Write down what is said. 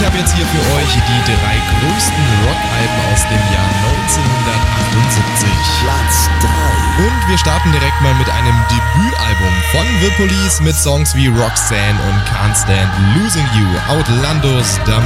Ich habe jetzt hier für euch die 3 größten Rockalben aus dem Jahr 1978. Platz 3. Und wir starten direkt mal mit einem Debütalbum von The Police mit Songs wie Roxanne und Can't Stand Losing You. Outlandos,